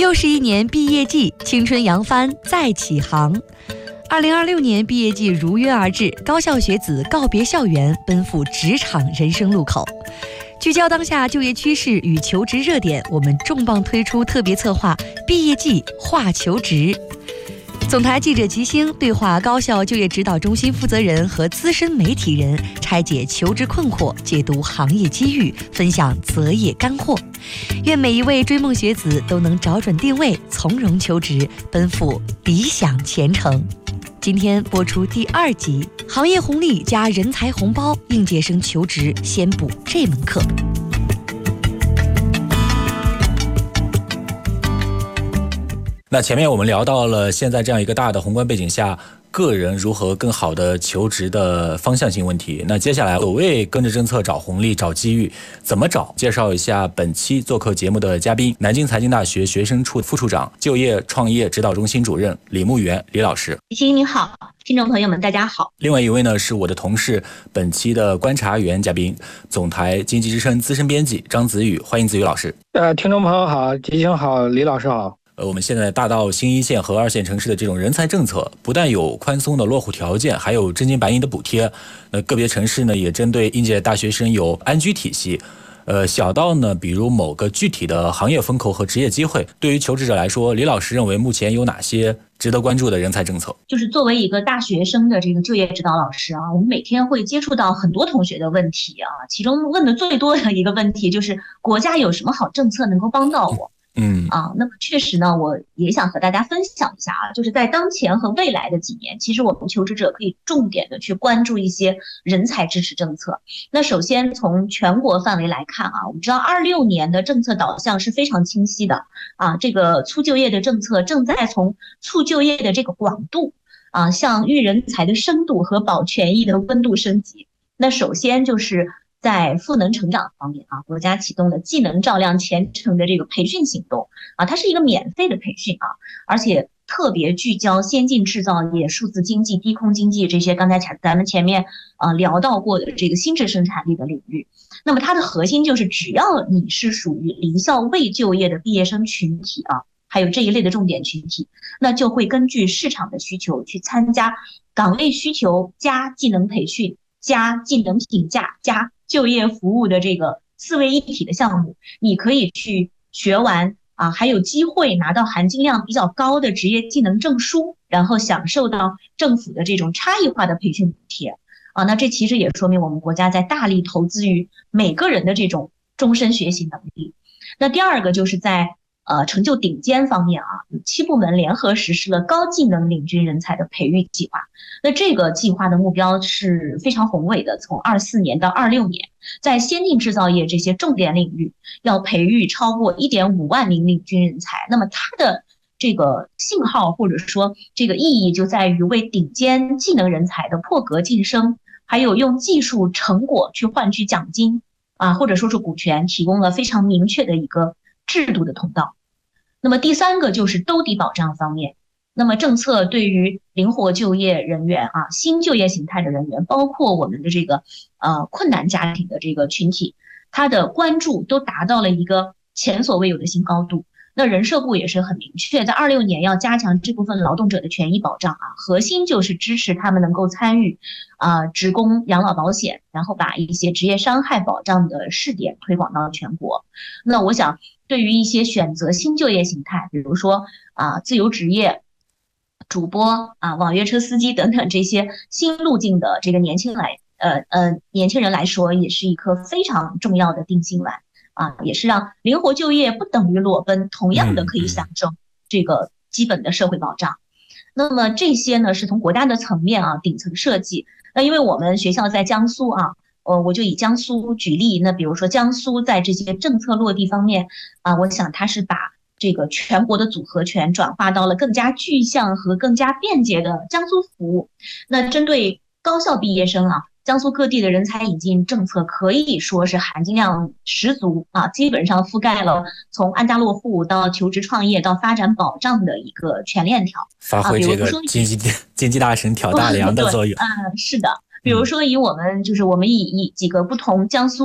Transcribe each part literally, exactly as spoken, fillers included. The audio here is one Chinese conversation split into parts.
又是一年毕业季，青春扬帆再起航。二零二六年毕业季如约而至，高校学子告别校园，奔赴职场人生路口。聚焦当下就业趋势与求职热点，我们重磅推出特别策划“毕业季话求职”。总台记者吉星对话高校就业指导中心负责人和资深媒体人，拆解求职困惑，解读行业机遇，分享择业干货。愿每一位追梦学子都能找准定位，从容求职，奔赴理想前程。今天播出第二集，行业红利加人才红包，应届生求职先补这门课。 那前面我们聊到了现在这样一个大的宏观背景下，个人如何更好的求职的方向性问题。那接下来所谓跟着政策找红利找机遇，怎么找？介绍一下本期做客节目的嘉宾，南京财经大学学生处副处长、就业创业指导中心主任李慕媛李老师。 李欣你好，听众朋友们大家好。 另外一位呢是我的同事，本期的观察员嘉宾，总台经济之声资深编辑张子宇，欢迎子宇老师。 呃，听众朋友好，吉星好，李老师好。 呃，我们现在大到新一线和二线城市的这种人才政策，不但有宽松的落户条件，还有真金白银的补贴。那个别城市呢，也针对应届大学生有安居体系。呃，小到呢，比如某个具体的行业风口和职业机会。对于求职者来说，李老师认为目前有哪些值得关注的人才政策？ 就是作为一个大学生的这个就业指导老师啊，我们每天会接触到很多同学的问题啊，其中问的最多的一个问题就是国家有什么好政策能够帮到我？ 嗯啊，那么确实呢，我也想和大家分享一下啊，就是在当前和未来的几年，其实我们求职者可以重点的去关注一些人才支持政策。那首先从全国范围来看啊，我们知道二六年的政策导向是非常清晰的啊，这个促就业的政策正在从促就业的这个广度啊，向育人才的深度和保权益的温度升级。那首先就是在赋能成长方面啊，国家启动了技能照亮前程的这个培训行动啊，它是一个免费的培训啊，而且特别聚焦先进制造业、数字经济、低空经济这些刚才咱们前面啊聊到过的这个新质生产力的领域。那么它的核心就是，只要你是属于离校未就业的毕业生群体啊，还有这一类的重点群体，那就会根据市场的需求去参加岗位需求加技能培训加技能评价加就业服务的这个四位一体的项目，你可以去学完啊，还有机会拿到含金量比较高的职业技能证书，然后享受到政府的这种差异化的培训补贴啊。那这其实也说明我们国家在大力投资于每个人的这种终身学习能力。那第二个就是在呃，成就顶尖方面啊，七部门联合实施了高技能领军人才的培育计划。那这个计划的目标是非常宏伟的，从二四年到二六年，在先进制造业这些重点领域，要培育超过一点五万名领军人才。那么它的这个信号或者说这个意义就在于为顶尖技能人才的破格晋升，还有用技术成果去换取奖金啊，或者说是股权，提供了非常明确的一个制度的通道。那么第三个就是兜底保障方面，那么政策对于灵活就业人员啊、新就业形态的人员，包括我们的这个呃困难家庭的这个群体，它的关注都达到了一个前所未有的新高度。那人社部也是很明确，在二六年要加强这部分劳动者的权益保障啊，核心就是支持他们能够参与啊职工养老保险，然后把一些职业伤害保障的试点推广到全国。那我想，对于一些选择新就业形态，比如说啊自由职业、主播啊、网约车司机等等这些新路径的这个年轻来呃呃年轻人来说，也是一颗非常重要的定心丸。啊，也是让灵活就业不等于裸奔，同样的可以享受这个基本的社会保障。那么这些呢，是从国家的层面啊，顶层设计。那因为我们学校在江苏啊，呃，我就以江苏举例。那比如说江苏在这些政策落地方面啊，我想它是把这个全国的组合拳转化到了更加具象和更加便捷的江苏服务。那针对高校毕业生啊，江苏各地的人才引进政策可以说是含金量十足啊，基本上覆盖了从安家落户到求职创业到发展保障的一个全链条， 发挥这个经济、啊、经济大省挑大梁的作用。 嗯，是的。比如说以我们就是我们以以几个不同江苏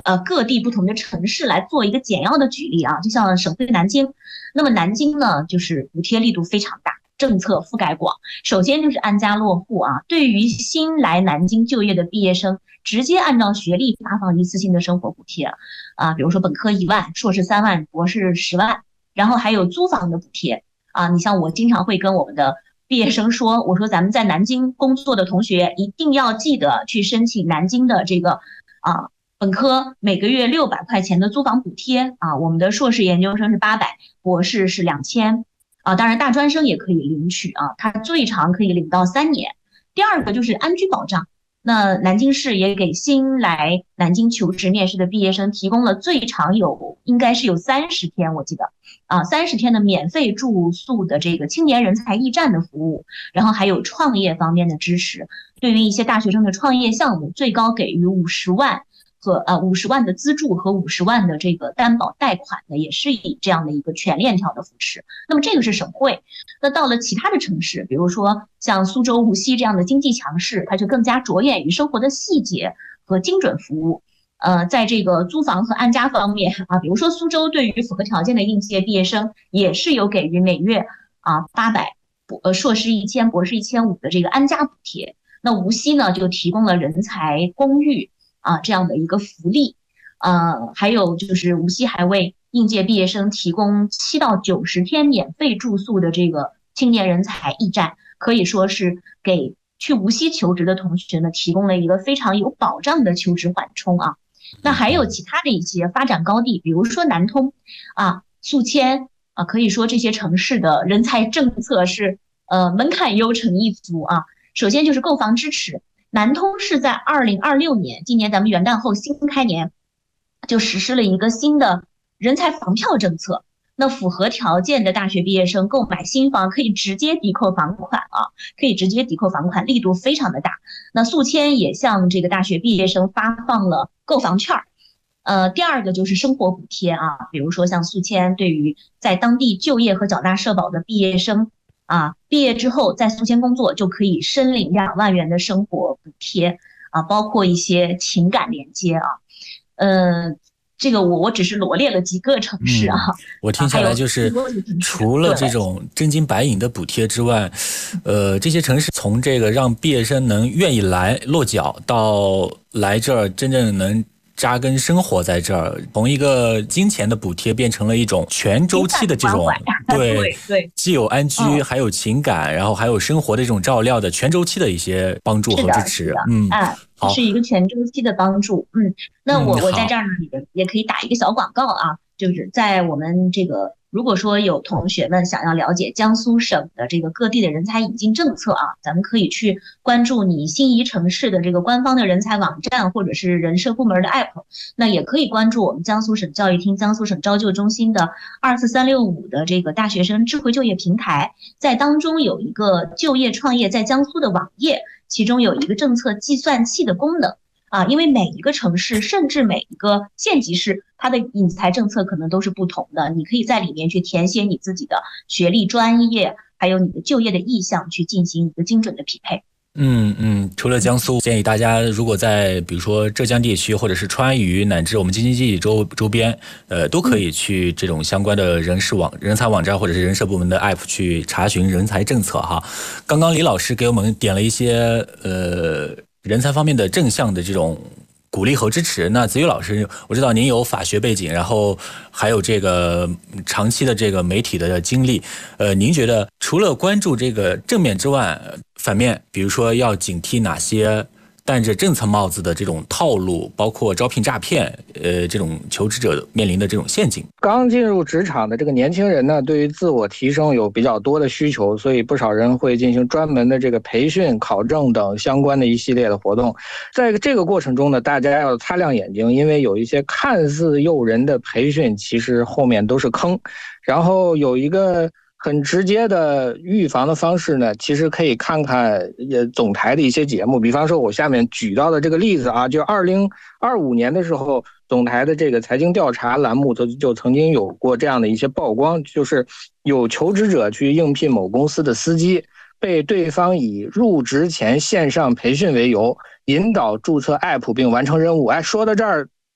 呃各地不同的城市来做一个简要的举例啊，就像省会南京，那么南京呢就是补贴力度非常大，政策覆盖广。首先就是安家落户啊，对于新来南京就业的毕业生，直接按照学历发放一次性的生活补贴啊，比如说本科一万，硕士三万，博士十万，然后还有租房的补贴啊。你像我经常会跟我们的毕业生说，我说咱们在南京工作的同学一定要记得去申请南京的这个啊本科每个月六百块钱的租房补贴啊，我们的硕士研究生是八百，博士是两千啊，当然大专生也可以领取啊，它最长可以领到三年。第二个就是安居保障。那南京市也给新来南京求职面试的毕业生提供了最长有应该是有三十天，我记得啊，三十天的免费住宿的这个青年人才驿站的服务，然后还有创业方面的支持，对于一些大学生的创业项目，最高给予五十万和呃五十万的资助和五十万的这个担保贷款的，也是以这样的一个全链条的扶持。那么这个是省会。那到了其他的城市，比如说像苏州、无锡这样的经济强势，它就更加着眼于生活的细节和精准服务。呃，在这个租房和安家方面啊，比如说苏州对于符合条件的应届毕业生，也是有给予每月啊八百，呃硕士一千，博士一千五的这个安家补贴。那无锡呢，就提供了人才公寓啊这样的一个福利。呃，还有就是无锡还为应届毕业生提供七到九十天免费住宿的这个青年人才驿站，可以说是给去无锡求职的同学呢提供了一个非常有保障的求职缓冲啊。那还有其他的一些发展高地，比如说南通啊、宿迁啊，可以说这些城市的人才政策是呃门槛优惩一族啊。首先就是购房支持，南通是在二零二六年，今年咱们元旦后新开年，就实施了一个新的人才房票政策。那符合条件的大学毕业生购买新房可以直接抵扣房款啊，可以直接抵扣房款，力度非常的大。那宿迁也向这个大学毕业生发放了购房券。呃，第二个就是生活补贴啊，比如说像宿迁对于在当地就业和缴纳社保的毕业生啊，毕业之后在宿迁工作就可以申领两万元的生活补贴啊，包括一些情感连接啊，嗯、呃。这个我我只是罗列了几个城市啊，嗯、 我听下来就是除了这种真金白银的补贴之外，呃，这些城市从这个让毕业生能愿意来落脚，到来这儿真正能扎根生活在这儿，从一个金钱的补贴变成了一种全周期的这种对对对， 既有安居、嗯、还有情感，然后还有生活的这种照料的全周期的一些帮助和支持。 嗯，哎，是一个全周期的帮助。嗯，那我、嗯、我在这儿呢也也可以打一个小广告啊，就是在我们这个。如果说有同学们想要了解江苏省的这个各地的人才引进政策啊，咱们可以去关注你心仪城市的这个官方的人才网站，或者是人社部门的 app， 那也可以关注我们江苏省教育厅、江苏省招就中心的二四三六五的这个大学生智慧就业平台，在当中有一个就业创业在江苏的网页，其中有一个政策计算器的功能。啊，因为每一个城市，甚至每一个县级市，它的引才政策可能都是不同的。你可以在里面去填写你自己的学历、专业，还有你的就业的意向，去进行一个精准的匹配。 嗯嗯，除了江苏，建议大家如果在比如说浙江地区，或者是川渝，乃至我们京津冀周周边，呃，都可以去这种相关的人事网、人才网站或者是人社部门的 app 去查询人才政策哈。刚刚李老师给我们点了一些呃。人才方面的正向的这种鼓励和支持。那子宇老师，我知道您有法学背景，然后还有这个长期的这个媒体的经历，呃，您觉得除了关注这个正面之外，反面，比如说要警惕哪些戴着政策帽子的这种套路，包括招聘诈骗，呃，这种求职者面临的这种陷阱。 刚进入职场的这个年轻人呢，对于自我提升有比较多的需求，所以不少人会进行专门的这个培训、考证等相关的一系列的活动。在这个过程中呢，大家要擦亮眼睛，因为有一些看似诱人的培训，其实后面都是坑。然后有一个很直接的预防的方式呢，其实可以看看呃总台的一些节目，比方说我下面举到的这个例子啊，就二零二五年的时候，总台的这个财经调查栏目就就曾经有过这样的一些曝光，就是有求职者去应聘某公司的司机，被对方以入职前线上培训为由，引导注册 app 并完成任务。哎，说到这儿，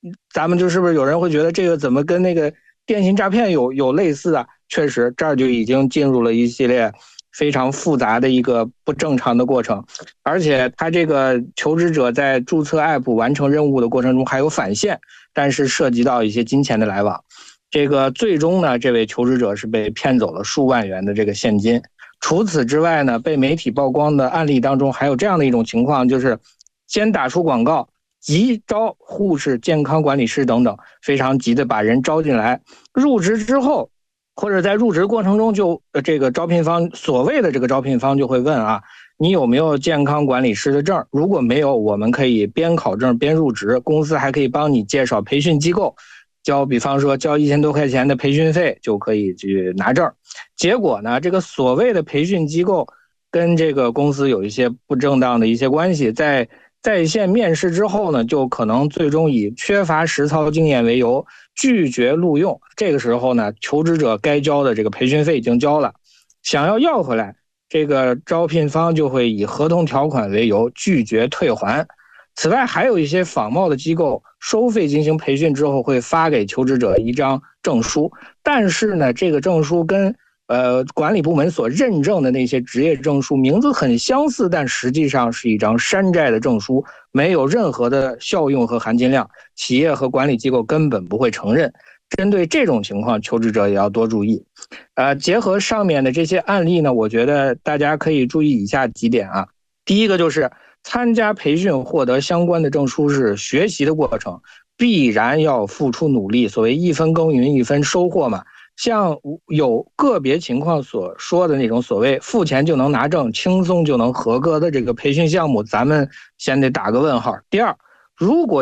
咱们就是不是有人会觉得这个怎么跟那个电信诈骗有有类似啊？确实，这儿就已经进入了一系列非常复杂的一个不正常的过程，而且他这个求职者在注册 app 完成任务的过程中还有返现，但是涉及到一些金钱的来往。这个最终呢，这位求职者是被骗走了数万元的这个现金。除此之外呢，被媒体曝光的案例当中还有这样的一种情况，就是先打出广告，急招护士、健康管理师等等，非常急的把人招进来。入职之后，或者在入职过程中就这个招聘方所谓的这个招聘方就会问啊，你有没有健康管理师的证？如果没有，我们可以边考证边入职，公司还可以帮你介绍培训机构。交比方说交一千多块钱的培训费就可以去拿证。结果呢，这个所谓的培训机构跟这个公司有一些不正当的一些关系，在在线面试之后呢，就可能最终以缺乏实操经验为由拒绝录用。这个时候呢，求职者该交的这个培训费已经交了，想要要回来，这个招聘方就会以合同条款为由拒绝退还。此外，还有一些仿冒的机构收费进行培训之后，会发给求职者一张证书，但是呢，这个证书跟呃管理部门所认证的那些职业证书名字很相似，但实际上是一张山寨的证书，没有任何的效用和含金量，企业和管理机构根本不会承认。针对这种情况，求职者也要多注意。呃，结合上面的这些案例呢，我觉得大家可以注意以下几点啊。第一个就是参加培训获得相关的证书是学习的过程，必然要付出努力，所谓一分耕耘一分收获嘛。像有个别情况所说的那种所谓付钱就能拿证、轻松就能合格的这个培训项目，咱们先得打个问号。第二，如果